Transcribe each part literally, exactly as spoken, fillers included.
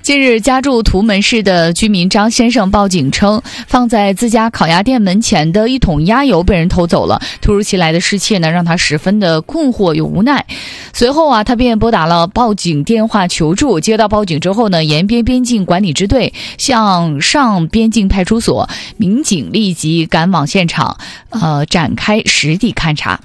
近日，家住图门市的居民张先生报警称，放在自家烤鸭店门前的一桶鸭油被人偷走了。突如其来的失窃呢，让他十分的困惑又无奈。随后啊，他便拨打了报警电话求助。接到报警之后呢，延边边境管理支队向上边境派出所民警立即赶往现场，呃，展开实地勘查。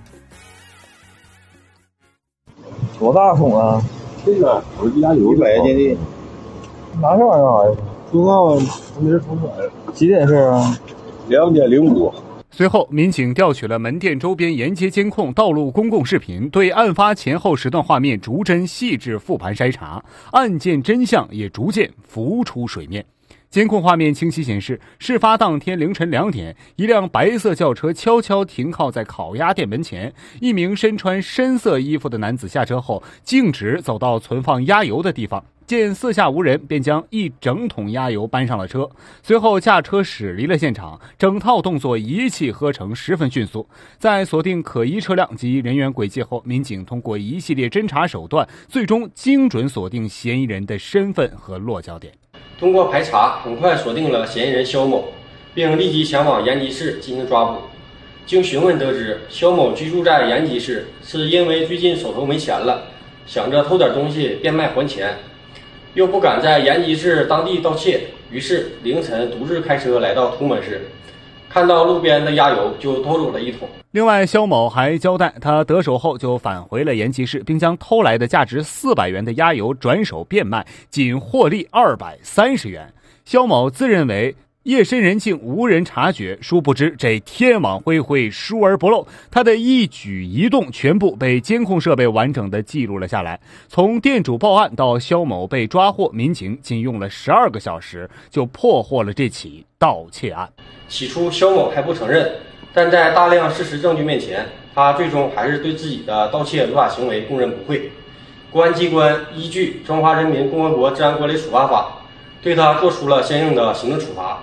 多大桶啊？ 这个我是鸭油， 一百斤的。拿这玩意儿啊？ 不知道，没人偷出来。 几点事啊？ 两点零五。 随后，民警调取了门店周边沿街监控、道路公共视频，对案发前后时段画面逐帧细致复盘筛查，案件真相也逐渐浮出水面。监控画面清晰显示，事发当天凌晨两点，一辆白色轿车悄悄停靠在烤鸭店门前，一名身穿深色衣服的男子下车后，径直走到存放鸭油的地方，见四下无人，便将一整桶鸭油搬上了车，随后驾车驶离了现场。整套动作一气呵成，十分迅速。在锁定可疑车辆及人员轨迹后，民警通过一系列侦查手段，最终精准锁定嫌疑人的身份和落脚点。 通过排查，很快锁定了嫌疑人肖某，并立即前往延吉市进行抓捕。经询问得知，肖某居住在延吉市，是因为最近手头没钱了，想着偷点东西变卖还钱，又不敢在延吉市当地盗窃，于是凌晨独自开车来到图门市，看到路边的鸭油就偷走了一桶。 另外，肖某还交代，他得手后就返回了延吉市，并将偷来的价值四百元的鸭油转手变卖，仅获利二百三十元。肖某自认为夜深人静无人察觉，殊不知这天网恢恢，疏而不漏，他的一举一动全部被监控设备完整的记录了下来。从店主报案到肖某被抓获，民警仅用了十二个小时就破获了这起盗窃案。 起初肖某还不承认，但在大量事实证据面前，他最终还是对自己的盗窃违法行为供认不讳。公安机关依据《中华人民共和国治安管理处罚法》对他作出了相应的行政处罚。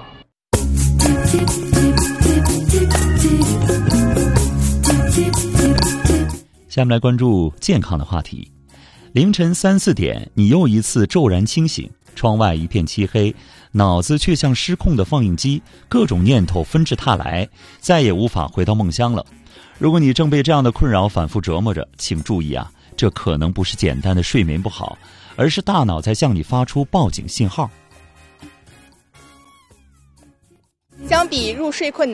下面来关注健康的话题。凌晨三四点，你又一次骤然清醒，窗外一片漆黑，脑子却像失控的放映机，各种念头纷至沓来，再也无法回到梦乡了。如果你正被这样的困扰反复折磨着，请注意啊，这可能不是简单的睡眠不好，而是大脑在向你发出报警信号。 相比入睡困难